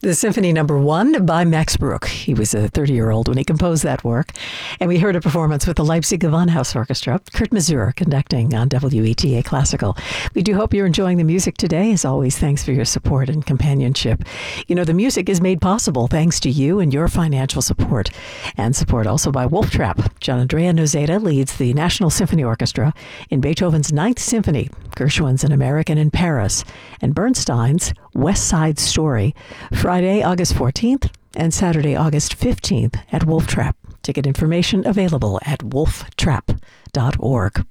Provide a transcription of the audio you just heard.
The Symphony Number 1 by Max Bruch. He was a 30-year-old when he composed that work. And we heard a performance with the Leipzig Gewandhaus Orchestra, Kurt Masur conducting on WETA Classical. We do hope you're enjoying the music today. As always, thanks for your support and companionship. You know, the music is made possible thanks to you and your financial support. And support also by Wolf Trap. Gianandrea Nozeda leads the National Symphony Orchestra in Beethoven's Ninth Symphony, Gershwin's An American in Paris, and Bernstein's West Side Story, Friday, August 14th and Saturday, August 15th at Wolf Trap. Ticket information available at wolftrap.org.